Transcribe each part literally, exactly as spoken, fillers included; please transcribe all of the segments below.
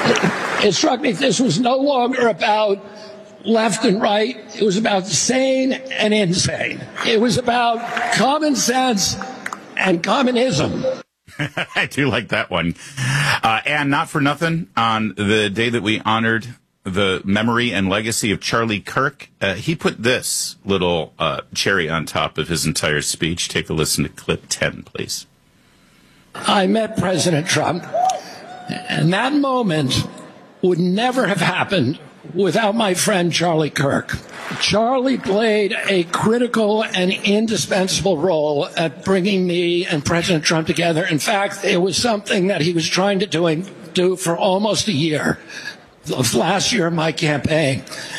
It struck me this was no longer about left and right. It was about sane and insane. It was about common sense and communism. I do like that one. Uh, and not for nothing, on the day that we honored the memory and legacy of Charlie Kirk, uh, he put this little uh, cherry on top of his entire speech. Take a listen to clip ten, please. I met President Trump, and that moment would never have happened without my friend Charlie Kirk. Charlie played a critical and indispensable role at bringing me and President Trump together. In fact, it was something that he was trying to do, do for almost a year, the last year of my campaign.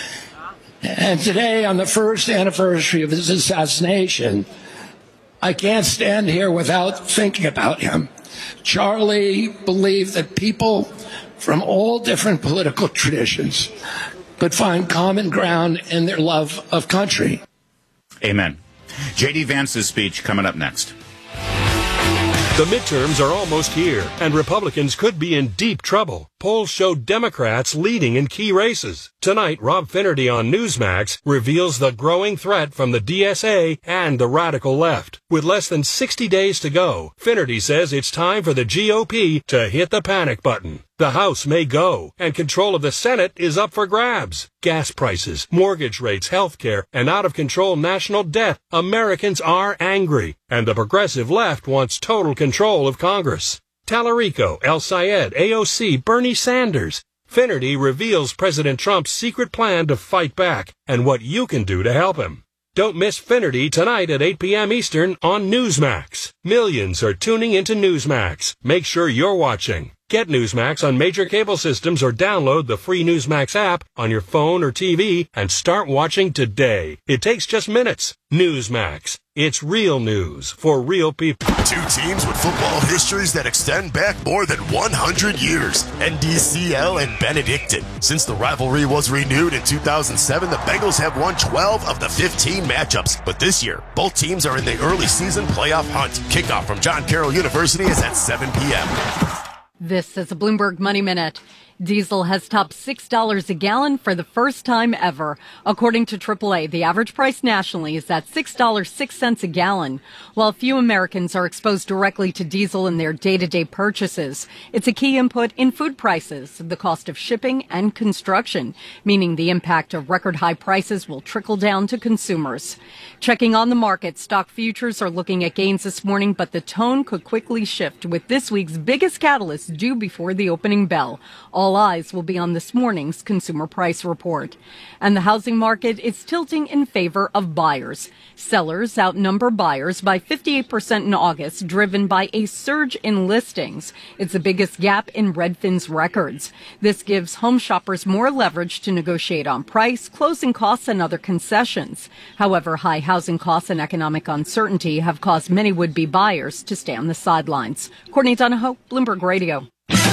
And today, on the first anniversary of his assassination, I can't stand here without thinking about him. Charlie believed that people from all different political traditions could find common ground in their love of country. Amen. J D. Vance's speech coming up next. The midterms are almost here, and Republicans could be in deep trouble. Polls show Democrats leading in key races. Tonight, Rob Finnerty on Newsmax reveals the growing threat from the D S A and the radical left. With less than sixty days to go, Finnerty says it's time for the G O P to hit the panic button. The House may go, and control of the Senate is up for grabs. Gas prices, mortgage rates, health care, and out-of-control national debt. Americans are angry, and the progressive left wants total control of Congress. Tallarico, El Sayed, A O C, Bernie Sanders. Finnerty reveals President Trump's secret plan to fight back and what you can do to help him. Don't miss Finnerty tonight at eight p.m. Eastern on Newsmax. Millions are tuning into Newsmax. Make sure you're watching. Get Newsmax on major cable systems or download the free Newsmax app on your phone or T V and start watching today. It takes just minutes. Newsmax. It's real news for real people. Two teams with football histories that extend back more than one hundred years. N D C L and Benedictine. Since the rivalry was renewed in two thousand seven, the Bengals have won twelve of the fifteen matchups. But this year, both teams are in the early season playoff hunt. Kickoff from John Carroll University is at seven p.m. This is a Bloomberg Money Minute. Diesel has topped six dollars a gallon for the first time ever. According to triple A, the average price nationally is at six dollars and six cents a gallon. While few Americans are exposed directly to diesel in their day-to-day purchases, it's a key input in food prices, the cost of shipping and construction, meaning the impact of record high prices will trickle down to consumers. Checking on the market, stock futures are looking at gains this morning, but the tone could quickly shift with this week's biggest catalyst due before the opening bell. All eyes will be on this morning's consumer price report. And the housing market is tilting in favor of buyers. Sellers outnumber buyers by fifty-eight percent in August, driven by a surge in listings. It's the biggest gap in Redfin's records. This gives home shoppers more leverage to negotiate on price, closing costs, and other concessions. However, high housing costs and economic uncertainty have caused many would-be buyers to stay on the sidelines. Courtney Donahoe, Bloomberg Radio.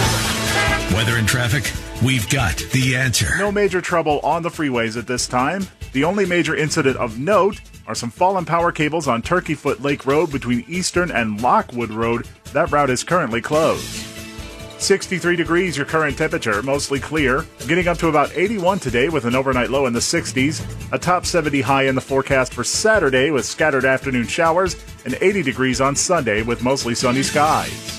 Weather and traffic, we've got the answer. No major trouble on the freeways at this time. The only major incident of note are some fallen power cables on Turkey Foot Lake Road between Eastern and Lockwood Road. That route is currently closed. sixty-three degrees your current temperature, mostly clear. Getting up to about eighty-one today with an overnight low in the sixties. A top seventy high in the forecast for Saturday with scattered afternoon showers. And eighty degrees on Sunday with mostly sunny skies.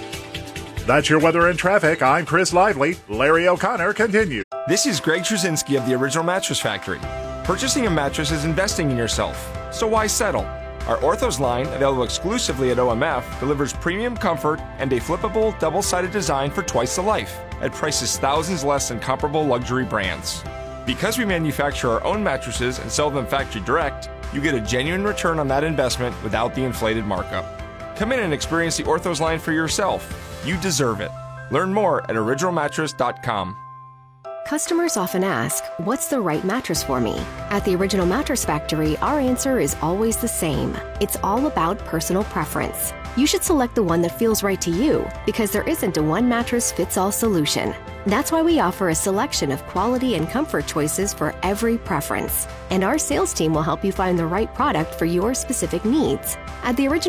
That's your weather and traffic. I'm Chris Lively. Larry O'Connor continues. This is Greg Trzynski of the Original Mattress Factory. Purchasing a mattress is investing in yourself, so why settle? Our Orthos line, available exclusively at O M F, delivers premium comfort and a flippable, double-sided design for twice the life, at prices thousands less than comparable luxury brands. Because we manufacture our own mattresses and sell them factory direct, you get a genuine return on that investment without the inflated markup. Come in and experience the Orthos line for yourself. You deserve it. Learn more at original mattress dot com. Customers often ask, what's the right mattress for me? At the Original Mattress Factory, our answer is always the same. It's all about personal preference. You should select the one that feels right to you, because there isn't a one-mattress-fits-all solution. That's why we offer a selection of quality and comfort choices for every preference. And our sales team will help you find the right product for your specific needs. At the Original